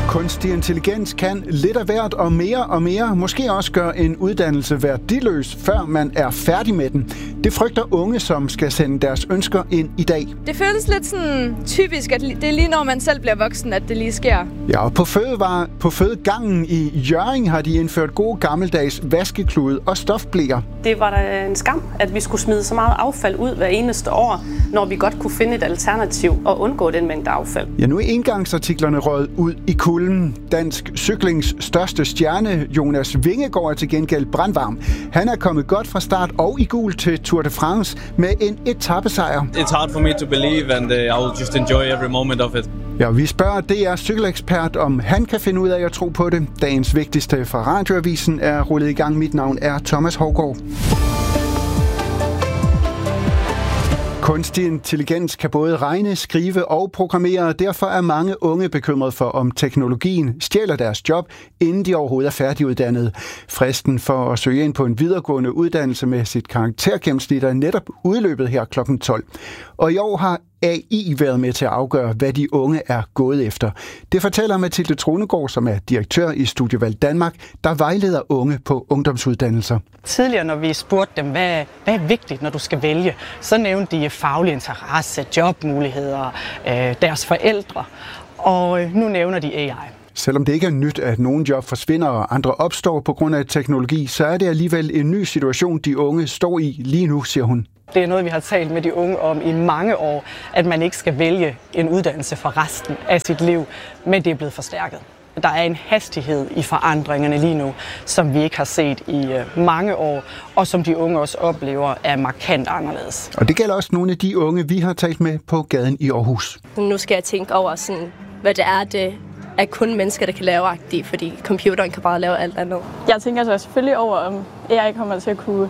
Kunstig intelligens kan lidt af hvert og mere måske også gøre en uddannelse værdiløs, før man er færdig med den. Det frygter unge, som skal sende deres ønsker ind i dag. Det føles lidt sådan typisk, at det er lige når man selv bliver voksen, at det lige sker. Ja, og på fødegangen i Hjørring har de indført gode gammeldags vaskeklude og stofbleer. Det var da en skam, at vi skulle smide så meget affald ud hver eneste år, når vi godt kunne finde et alternativ og undgå den mængde affald. Ja, nu er engangsartiklerne røget ud i kulden. Dansk cyklings største stjerne, Jonas Vingegaard, er til gengæld brandvarm. Han er kommet godt fra start og i gul til Tour de France med en etapesejr. It's hard for me to believe, and I will just enjoy every moment of it. Ja, vi spørger DR cykelekspert, om han kan finde ud af at tro på det. Dagens vigtigste fra Radioavisen er rullet i gang. Mit navn er Thomas Hougaard. Kunstig intelligens kan både regne, skrive og programmere. Derfor er mange unge bekymret for, om teknologien stjæler deres job, inden de overhovedet er færdiguddannet. Fristen for at søge ind på en videregående uddannelse med sit karaktergennemsnit er netop udløbet her kl. 12. Og i år har AI været med til at afgøre, hvad de unge er gået efter. Det fortæller Mathilde Tronegård, som er direktør i Studievalg Danmark, der vejleder unge på ungdomsuddannelser. Tidligere, når vi spurgte dem, hvad er vigtigt, når du skal vælge, så nævnte de faglig interesse, jobmuligheder, deres forældre, og nu nævner de AI. Selvom det ikke er nyt, at nogle job forsvinder og andre opstår på grund af teknologi, så er det alligevel en ny situation, de unge står i lige nu, siger hun. Det er noget, vi har talt med de unge om i mange år, at man ikke skal vælge en uddannelse for resten af sit liv, men det er blevet forstærket. Der er en hastighed i forandringerne lige nu, som vi ikke har set i mange år, og som de unge også oplever er markant anderledes. Og det gælder også nogle af de unge, vi har talt med på gaden i Aarhus. Nu skal jeg tænke over, hvad det er kun mennesker, der kan lave agtigt, fordi computeren kan bare lave alt andet. Jeg tænker så selvfølgelig over, om AI kommer til at kunne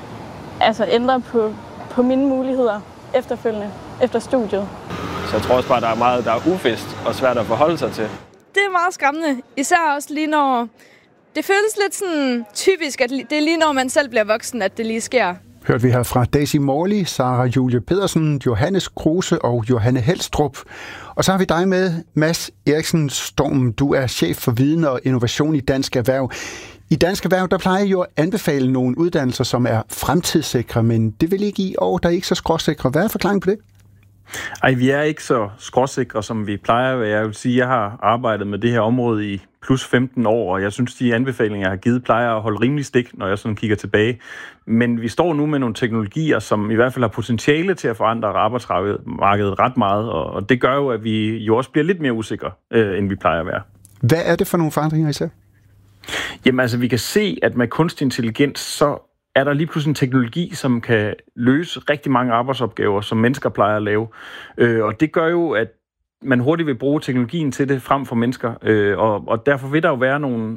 ændre på mine muligheder efterfølgende, efter studiet. Så jeg tror også bare, at der er meget, der er uvist og svært at forholde sig til. Det er meget skræmmende, især også lige når det føles lidt sådan typisk, at det er lige når man selv bliver voksen, at det lige sker. Hørte vi her fra Daisy Morley, Sara Julie Pedersen, Johannes Kruse og Johanne Helstrup. Og så har vi dig med, Mads Eriksen Storm. Du er chef for viden og innovation i Dansk Erhverv. I Dansk Erhverv, der plejer jo at anbefale nogle uddannelser, som er fremtidssikre, men det vil ikke i år, der er ikke så skråsikre. Hvad er forklaringen på det? Ej, vi er ikke så skråsikre, som vi plejer. Jeg vil sige, jeg har arbejdet med det her område i plus 15 år, og jeg synes, de anbefalinger, jeg har givet, plejer at holde rimelig stik, når jeg sådan kigger tilbage. Men vi står nu med nogle teknologier, som i hvert fald har potentiale til at forandre arbejdsmarkedet ret meget, og det gør jo, at vi jo også bliver lidt mere usikre, end vi plejer at være. Hvad er det for nogle forandringer især? Jamen altså, vi kan se, at med kunstig intelligens, så er der lige pludselig en teknologi, som kan løse rigtig mange arbejdsopgaver, som mennesker plejer at lave. Og det gør jo, at man hurtigt vil bruge teknologien til det frem for mennesker. Og derfor vil der jo være nogle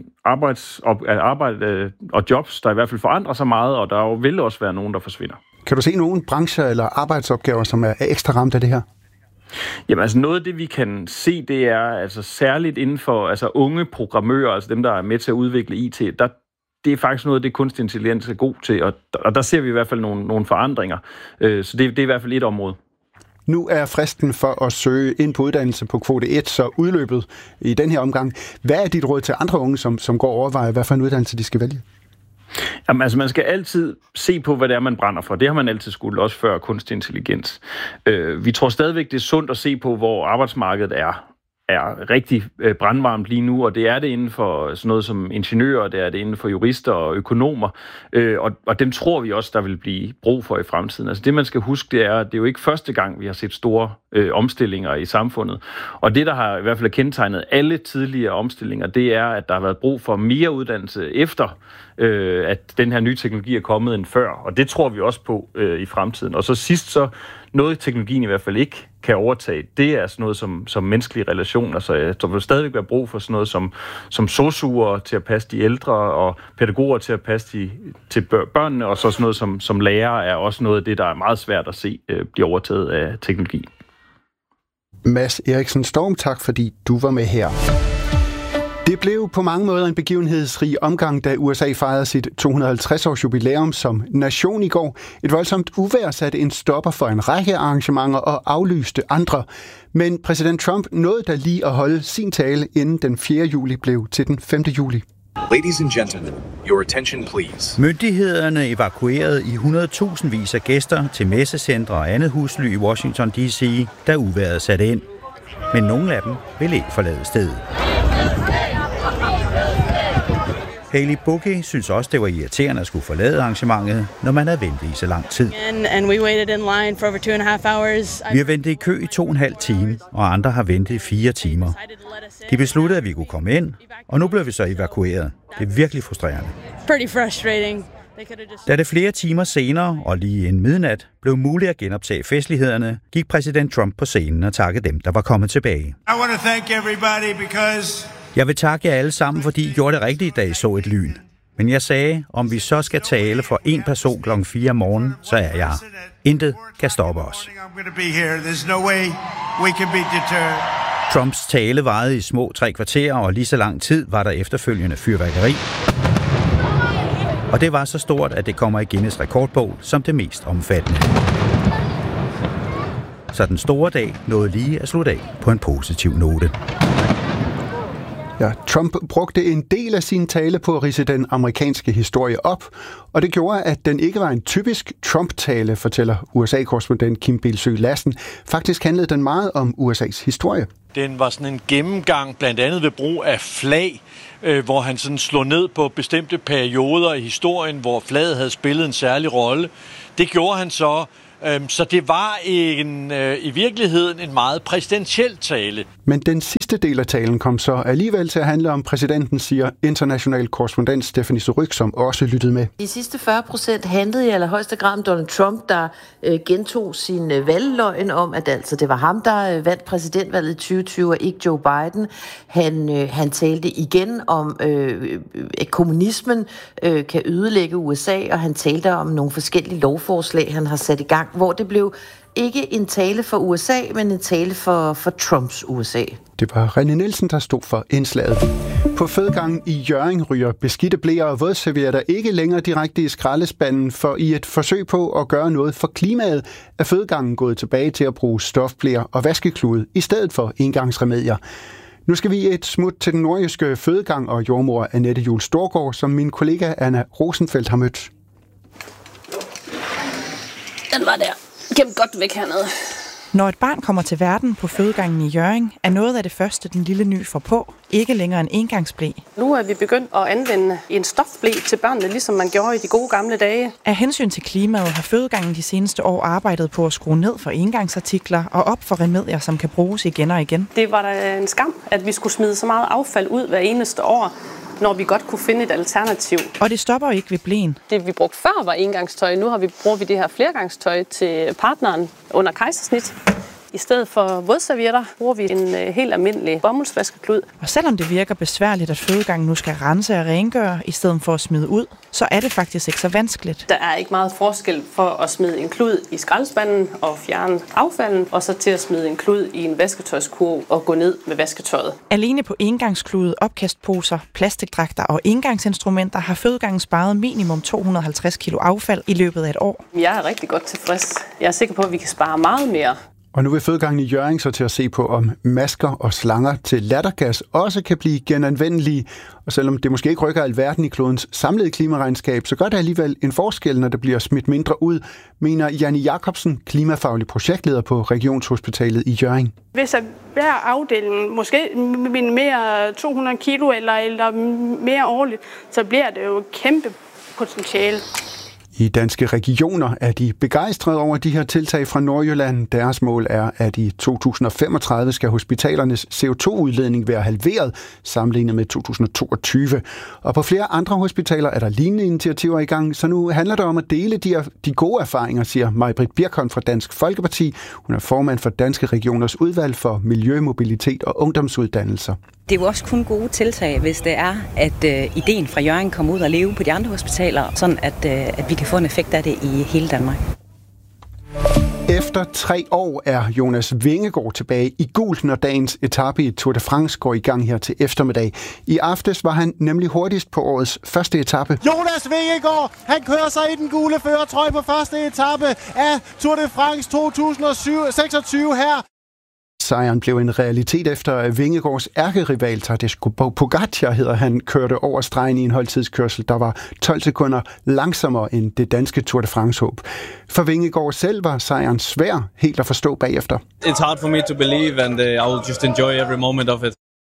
arbejde og jobs, der i hvert fald forandrer sig meget, og der vil også være nogen, der forsvinder. Kan du se nogle brancher eller arbejdsopgaver, som er ekstra ramt af det her? Jamen altså noget af det, vi kan se, det er altså særligt inden for unge programmører, altså dem, der er med til at udvikle IT, det er faktisk noget af det, kunstig intelligens er god til, og der ser vi i hvert fald nogle forandringer. Så det er i hvert fald et område. Nu er fristen for at søge ind på uddannelse på kvote 1 så udløbet i den her omgang. Hvad er dit råd til andre unge, som går og overvejer, hvad for en uddannelse de skal vælge? Jamen, altså, man skal altid se på, hvad det er, man brænder for. Det har man altid skulle, også før kunstig intelligens. Vi tror stadigvæk, det er sundt at se på, hvor arbejdsmarkedet er rigtig brandvarmt lige nu, og det er det inden for sådan noget som ingeniører, det er det inden for jurister og økonomer, og dem tror vi også, der vil blive brug for i fremtiden. Altså det, man skal huske, det er jo ikke første gang, vi har set store omstillinger i samfundet, og det, der har i hvert fald kendetegnet alle tidligere omstillinger, det er, at der har været brug for mere uddannelse efter, at den her nye teknologi er kommet end før, og det tror vi også på i fremtiden. Og så sidst så, noget teknologien i hvert fald ikke kan overtage, det er sådan noget som menneskelige relationer. Så der vil stadigvæk være brug for sådan noget som sosuer til at passe de ældre, og pædagoger til at passe til børnene, og så sådan noget som lærere er også noget af det, der er meget svært at se blive overtaget af teknologi. Mads Eriksen Storm, tak fordi du var med her. Det blev på mange måder en begivenhedsrig omgang, da USA fejrede sit 250-års jubilæum som nation i går. Et voldsomt uvejr satte en stopper for en række arrangementer og aflyste andre. Men præsident Trump nåede da lige at holde sin tale, inden den 4. juli blev til den 5. juli. Ladies and gentlemen, your attention please. Myndighederne evakuerede i 100.000 af gæster til messecentre og andet husly i Washington D.C., da uvejret satte ind. Men nogle af dem ville ikke forlade stedet. Haley Boogie synes også, det var irriterende at skulle forlade arrangementet, når man havde ventet i så lang tid. Vi har ventet i kø i 2,5 timer, og andre har ventet i 4 timer. De besluttede, at vi kunne komme ind, og nu blev vi så evakueret. Det er virkelig frustrerende. Da det flere timer senere, og lige en midnat, blev muligt at genoptage festlighederne, gik præsident Trump på scenen og takkede dem, der var kommet tilbage. Jeg vil takke jer alle sammen, fordi I gjorde det rigtigt, da I så et lyn. Men jeg sagde, om vi så skal tale for en person kl. 4 om morgenen, så er jeg. Intet kan stoppe os. Trumps tale varede i små 3 kvarterer, og lige så lang tid var der efterfølgende fyrværkeri. Og det var så stort, at det kommer i Guinness rekordbog som det mest omfattende. Så den store dag nåede lige at slutte af på en positiv note. Ja, Trump brugte en del af sin tale på at ridse den amerikanske historie op, og det gjorde, at den ikke var en typisk Trump-tale, fortæller USA-korrespondent Kim Bilsøe Lassen. Faktisk handlede den meget om USA's historie. Den var sådan en gennemgang, blandt andet ved brug af flag, hvor han sådan slog ned på bestemte perioder i historien, hvor flaget havde spillet en særlig rolle. Det gjorde han så. Så det var i virkeligheden en meget præsidentiel tale. Men den sidste del af talen kom så alligevel til at handle om præsidenten, siger international korrespondent Stephanie Surrugue, som også lyttede med. De sidste 40% handlede i allerhøjeste grad om Donald Trump, der gentog sin valgløgn om, at altså det var ham, der vandt præsidentvalget i 2020, og ikke Joe Biden. Han talte igen om, at kommunismen kan ødelægge USA, og han talte om nogle forskellige lovforslag, han har sat i gang, hvor det blev ikke en tale for USA, men en tale for Trumps USA. Det var René Nielsen, der stod for indslaget. På fødegangen i Hjørring ryger beskidte bleer og vådservietter ikke længere direkte i skraldespanden, for i et forsøg på at gøre noget for klimaet, er fødegangen gået tilbage til at bruge stofbleer og vaskeklude i stedet for engangsremedier. Nu skal vi et smut til den nordjyske fødegang og jordmor Annette Juhl Storgård, som min kollega Anna Rosenfeldt har mødt. Den var der. Gemt godt væk hernede. Når et barn kommer til verden på fødegangen i Hjørring, er noget af det første, den lille ny får på, ikke længere en engangsble. Nu er vi begyndt at anvende en stofble til børnene, ligesom man gjorde i de gode gamle dage. Af hensyn til klimaet har fødegangen de seneste år arbejdet på at skrue ned for engangsartikler og op for remedier, som kan bruges igen og igen. Det var da en skam, at vi skulle smide så meget affald ud hver eneste år, når vi godt kunne finde et alternativ. Og det stopper ikke ved bleen. Det vi brugte før var engangstøj. Nu bruger vi det her flergangstøj til partneren under kejsersnit. I stedet for vådservietter bruger vi en helt almindelig bomuldsvaskeklud. Og selvom det virker besværligt, at fødegangen nu skal rense og rengøre, i stedet for at smide ud, så er det faktisk ikke så vanskeligt. Der er ikke meget forskel for at smide en klud i skraldespanden og fjerne affalden, og så til at smide en klud i en vasketøjskurv og gå ned med vasketøjet. Alene på engangsklude, opkastposer, plastikdragter og engangsinstrumenter har fødegangen sparet minimum 250 kilo affald i løbet af et år. Jeg er rigtig godt tilfreds. Jeg er sikker på, at vi kan spare meget mere. Og nu vil fødegangen i Hjørring så til at se på, om masker og slanger til lattergas også kan blive genanvendelige. Og selvom det måske ikke rykker alverden i klodens samlede klimaregnskab, så gør det alligevel en forskel, når det bliver smidt mindre ud, mener Janni Jacobsen, klimafaglig projektleder på Regionshospitalet i Hjørring. Hvis hver afdeling måske minimerer 200 kilo eller mere årligt, så bliver det jo et kæmpe potentiale. I Danske Regioner er de begejstrede over de her tiltag fra Nordjylland. Deres mål er, at i 2035 skal hospitalernes CO2-udledning være halveret sammenlignet med 2022. Og på flere andre hospitaler er der lignende initiativer i gang, så nu handler det om at dele de gode erfaringer, siger Maj-Britt Birkholm fra Dansk Folkeparti. Hun er formand for Danske Regioners udvalg for miljø, mobilitet og ungdomsuddannelser. Det er jo også kun gode tiltag, hvis det er, at ideen fra Hjørring kommer ud og leve på de andre hospitaler, sådan at vi kan få en effekt af det i hele Danmark. Efter 3 år er Jonas Vingegaard tilbage i gult, når dagens etape i Tour de France går i gang her til eftermiddag. I aftes var han nemlig hurtigst på årets første etape. Jonas Vingegaard, han kører sig i den gule førertrøje på første etape af Tour de France 2026 her. Sejren blev en realitet efter at Vingegaards ærkerival Tadej Pogačar hedder han kørte over stregen i en holdtidskørsel, der var 12 sekunder langsommere end det danske Tour de France-håb. For Vingegaard selv var sejren svær helt at forstå bagefter. It's hard for me to believe, and I will just enjoy every moment of it.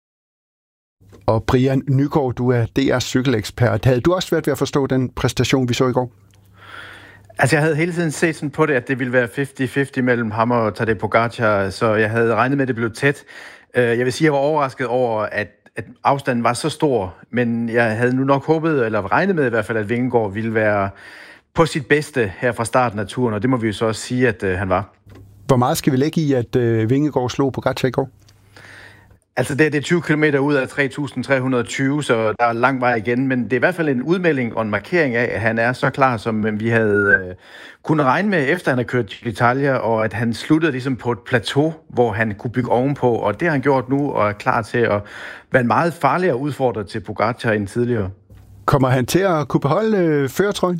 Og Brian Nygaard, du er DR's cykelekspert. Havde du også været ved at forstå den præstation, vi så i går? Altså, jeg havde hele tiden set sådan på det, at det ville være 50-50 mellem ham og Tadej Pogačar, så jeg havde regnet med, at det blev tæt. Jeg vil sige, at jeg var overrasket over, at afstanden var så stor, men jeg havde nu nok håbet, eller regnet med i hvert fald, at Vingegaard ville være på sit bedste her fra starten af turen, og det må vi jo så også sige, at han var. Hvor meget skal vi lægge i, at Vingegaard slog Pogačar i går? Altså det er 20 km ud af 3.320, så der er lang vej igen, men det er i hvert fald en udmelding og en markering af, at han er så klar, som vi havde kunnet regne med, efter han har kørt Giro d'Italia, og at han sluttede ligesom på et plateau, hvor han kunne bygge ovenpå, og det har han gjort nu, og er klar til at være en meget farligere udfordrer til Pogačar end tidligere. Kommer han til at kunne beholde førertrøjen?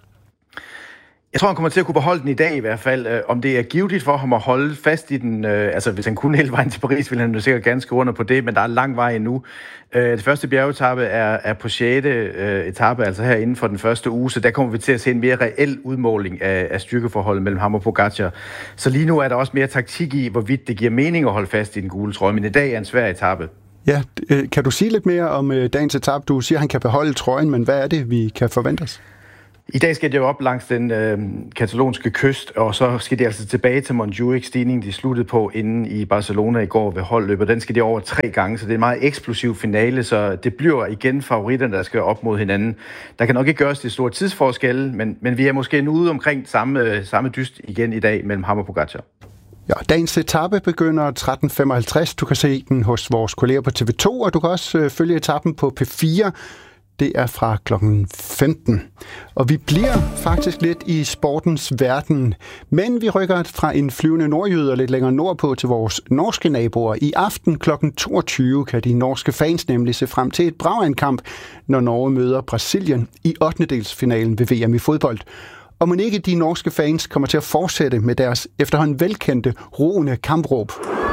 Jeg tror, han kommer til at kunne beholde den i dag i hvert fald. Om det er givetigt for ham at holde fast i den, altså hvis han kunne hele vejen til Paris, ville han jo sikkert gerne skrive under på det, men der er lang vej endnu. Det første bjergetappe er på 6. etape, altså her inden for den første uge, så der kommer vi til at se en mere reel udmåling af styrkeforholdet mellem ham og Pogačar. Så lige nu er der også mere taktik i, hvorvidt det giver mening at holde fast i den gule trøje, men i dag er en svær etape. Ja, kan du sige lidt mere om dagens etape? Du siger, at han kan beholde trøjen, men hvad er det, vi kan forvente os? I dag skal de jo op langs den katalonske kyst, og så skal de altså tilbage til Montjuic, stigningen de sluttede på inde i Barcelona i går ved holdløbet. Den skal de over 3 gange, så det er en meget eksplosiv finale, så det bliver igen favoritterne, der skal op mod hinanden. Der kan nok ikke gøres det store tidsforskelle, men vi er måske nu ude omkring samme dyst igen i dag mellem ham og Pogačar. Ja, dagens etape begynder 13.55. Du kan se den hos vores kolleger på TV2, og du kan også følge etappen på P4. Det er fra klokken 15. Og vi bliver faktisk lidt i sportens verden, men vi rykker fra en flyvende nordjyder lidt længere nordpå til vores norske naboer. I aften klokken 22 kan de norske fans nemlig se frem til et bragankamp, når Norge møder Brasilien i 8-delsfinalen ved VM i fodbold. Og mon ikke de norske fans kommer til at fortsætte med deres efterhånden velkendte roende kampråb.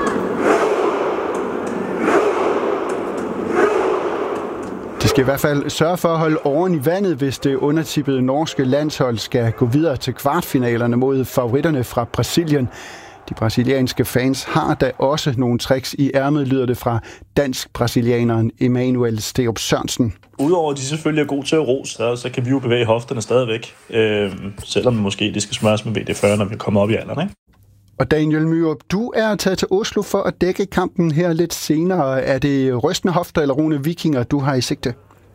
De skal i hvert fald sørge for at holde åren i vandet, hvis det undertippede norske landshold skal gå videre til kvartfinalerne mod favoritterne fra Brasilien. De brasilianske fans har da også nogle tricks i ærmet, lyder det fra dansk-brasilianeren Emanuel Sterup Sørensen. Udover at de selvfølgelig er gode til at ro, så kan vi jo bevæge hofterne stadigvæk, selvom måske det skal smøres med VD40, når vi kommer op i alderen, ikke? Og Daniel Myrup, du er taget til Oslo for at dække kampen her lidt senere. Er det rystende hofter eller roende vikinger, du har i sigte?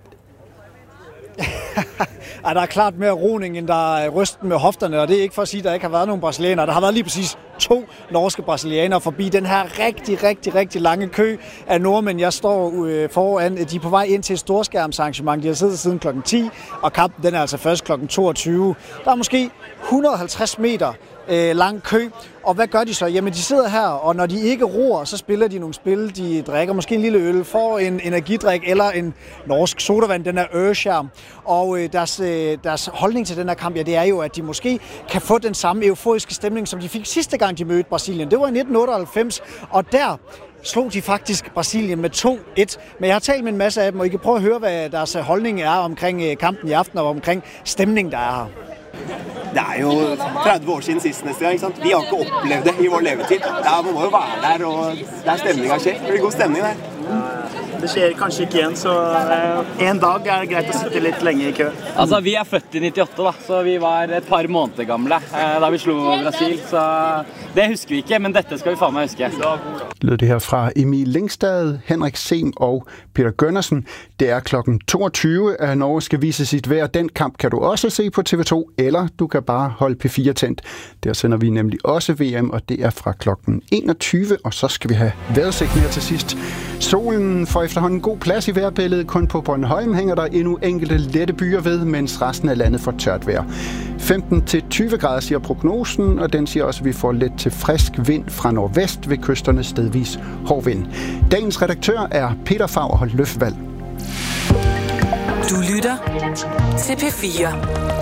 Ja, der er klart mere roning, end der er rysten med hofterne, og det er ikke for at sige, at der ikke har været nogen brasilianere. Der har været lige præcis 2 norske brasilianere forbi den her rigtig lange kø af nordmænd. Jeg står foran, de er på vej ind til et storskærmsarrangement. De har siddet siden klokken 10, og kampen den er altså først klokken 22. Der er måske 150 meter lang kø. Og hvad gør de så? Jamen, de sidder her, og når de ikke roer, så spiller de nogle spil. De drikker måske en lille øl, får en energidrik eller en norsk sodavand, den er Ørskjærm. Og deres holdning til den her kamp, ja, det er jo, at de måske kan få den samme euforiske stemning, som de fik sidste gang, de mødte Brasilien. Det var i 1998, og der slog de faktisk Brasilien med 2-1. Men jeg har talt med en masse af dem, og I kan prøve at høre, hvad deres holdning er omkring kampen i aften og omkring stemningen, der er her. Det er jo 30 år siden sist næste gang, ikke sant? Vi har ikke opplevd det i vår levetid. Der må jo være der, og der stemninga skjer. Det blir god stemning der. Det skjer kanskje ikke igjen, så en dag er det greit å sitte litt lenge i kø. Altså, vi er født i 98 da, så vi var et par måneder gamle da vi slo Brasil, så det husker vi ikke, men dette skal vi faen meg huske. Lød det her fra Emil Lingstad, Henrik Sem og Peter Gønnersen. Det er klokken 22, at Norge skal vise sit vejr. Den kamp kan du også se på TV2, eller du kan bare holde P4 tændt. Der sender vi nemlig også VM, og det er fra klokken 21, og så skal vi have vejrudsigt her til sidst. Solen får efterhånden god plads i vejrbilledet. Kun på Bornholm hænger der endnu enkelte lette byer ved, mens resten af landet får tørt vejr. 15-20 grader siger prognosen, og den siger også, at vi får let til frisk vind fra nordvest ved kysterne stedvis hård vind. Dagens redaktør er Peter Favre Løfvald. Du lytter til P4.